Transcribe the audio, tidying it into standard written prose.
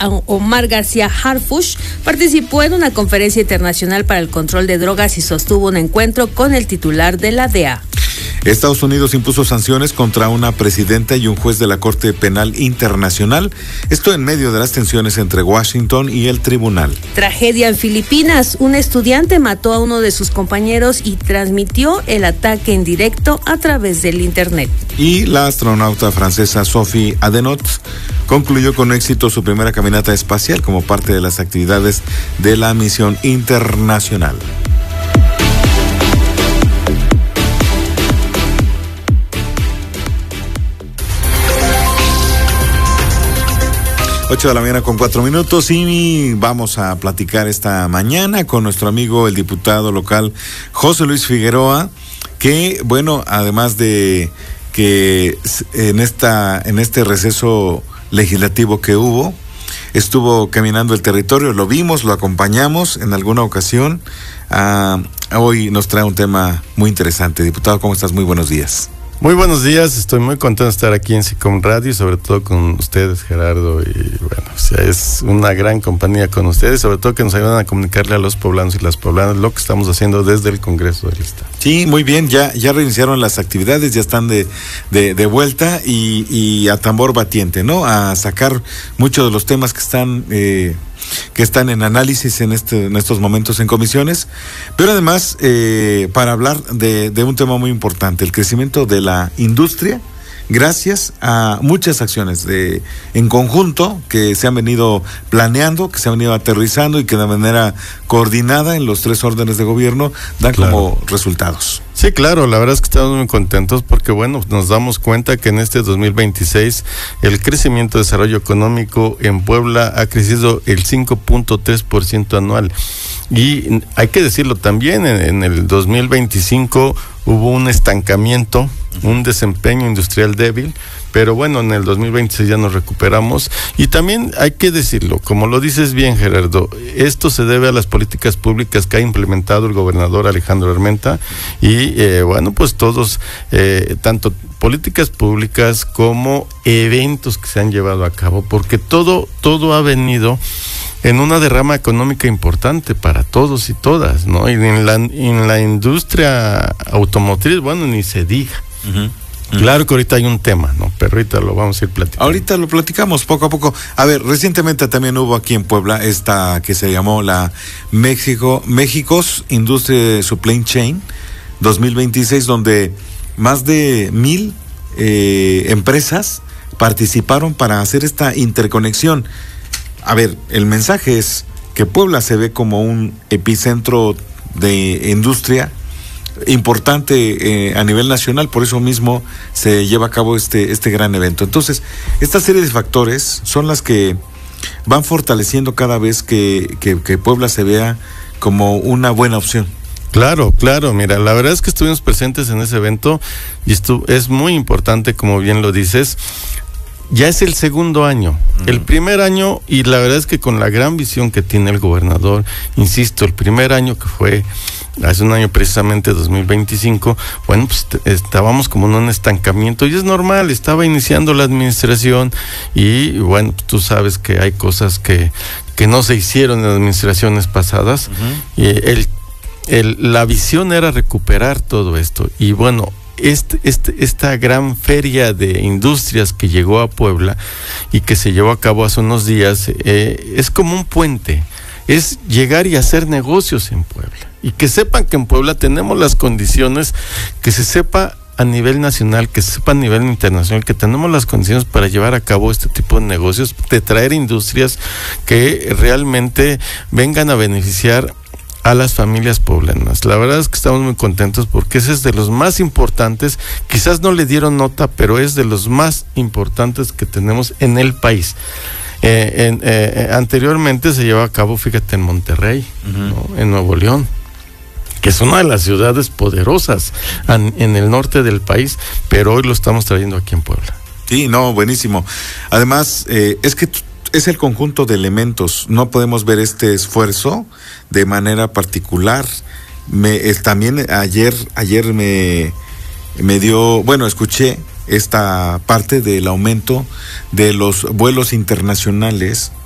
Omar García Harfuch, participó en una conferencia internacional para el control de drogas y sostuvo un encuentro con el titular de la DEA. Estados Unidos impuso sanciones contra una presidenta y un juez de la Corte Penal Internacional, esto en medio de las tensiones entre Washington y el tribunal. Tragedia en Filipinas. Un estudiante mató a uno de sus compañeros y transmitió el ataque en directo a través del internet. Y la astronauta francesa Sophie Adenot concluyó con éxito su primera caminata espacial como parte de las actividades de la misión internacional. Ocho de la mañana con 4 minutos y vamos a platicar esta mañana con nuestro amigo el diputado local José Luis Figueroa, que bueno, además de que en este receso legislativo que hubo, estuvo caminando el territorio, lo vimos, lo acompañamos en alguna ocasión. Hoy nos trae un tema muy interesante. Diputado, ¿cómo estás? Muy buenos días. Muy buenos días, estoy muy contento de estar aquí en SICOM Radio y sobre todo con ustedes, Gerardo, y bueno, o sea, es una gran compañía con ustedes, sobre todo que nos ayudan a comunicarle a los poblanos y las poblanas lo que estamos haciendo desde el Congreso del Estado. Sí, muy bien, ya reiniciaron las actividades, ya están de vuelta y a tambor batiente, ¿no? A sacar muchos de los temas que están en análisis en estos momentos en comisiones, pero además para hablar de un tema muy importante, el crecimiento de la industria, gracias a muchas acciones en conjunto que se han venido planeando, que se han venido aterrizando y que de manera coordinada en los 3 órdenes de gobierno dan como resultados. Sí, claro, la verdad es que estamos muy contentos porque, bueno, nos damos cuenta que en este 2026 el crecimiento de desarrollo económico en Puebla ha crecido el 5.3% anual. Y hay que decirlo también, en el 2025 hubo un estancamiento, un desempeño industrial débil, pero bueno, en el 2026 ya nos recuperamos. Y también hay que decirlo, como lo dices bien, Gerardo, esto se debe a las políticas públicas que ha implementado el gobernador Alejandro Armenta y bueno, pues todos, tanto políticas públicas como eventos que se han llevado a cabo, porque todo ha venido en una derrama económica importante para todos y todas, ¿no? Y en la industria automotriz, bueno, ni se diga. Uh-huh. Claro que ahorita hay un tema, ¿no? Pero ahorita lo vamos a ir platicando. Ahorita lo platicamos poco a poco. A ver, recientemente también hubo aquí en Puebla esta que se llamó la México's Industry Supply Chain 2026, donde más de 1,000 empresas participaron para hacer esta interconexión. A ver, el mensaje es que Puebla se ve como un epicentro de industria importante a nivel nacional, por eso mismo se lleva a cabo este gran evento. Entonces, esta serie de factores son las que van fortaleciendo cada vez que Puebla se vea como una buena opción. Claro, mira, la verdad es que estuvimos presentes en ese evento y esto es muy importante, como bien lo dices. Ya es el segundo año. Uh-huh. El primer año, y la verdad es que con la gran visión que tiene el gobernador, insisto, el primer año que fue hace un año precisamente 2025, bueno, pues estábamos como en un estancamiento y es normal, estaba iniciando la administración y bueno, pues tú sabes que hay cosas que no se hicieron en administraciones pasadas. Uh-huh. Y la visión era recuperar todo esto y bueno, esta gran feria de industrias que llegó a Puebla y que se llevó a cabo hace unos días, es como un puente, es llegar y hacer negocios en Puebla y que sepan que en Puebla tenemos las condiciones, que se sepa a nivel nacional, que se sepa a nivel internacional, que tenemos las condiciones para llevar a cabo este tipo de negocios, de traer industrias que realmente vengan a beneficiar a las familias poblanas. La verdad es que estamos muy contentos porque ese es de los más importantes, quizás no le dieron nota, pero es de los más importantes que tenemos en el país. Anteriormente se llevaba a cabo, fíjate, en Monterrey, uh-huh, ¿no? En Nuevo León, que es una de las ciudades poderosas en el norte del país, pero hoy lo estamos trayendo aquí en Puebla. Sí, no, buenísimo. Además, es que es el conjunto de elementos. No podemos ver este esfuerzo de manera particular. También ayer me dio, bueno, escuché esta parte del aumento de los vuelos internacionales